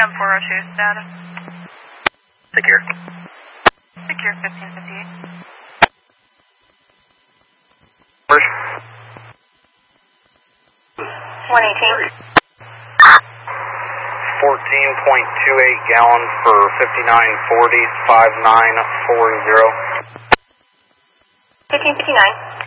M402 status. Secure. Secure 1558. First. 118. 14.28 gallons for 5940, 5940. 1559.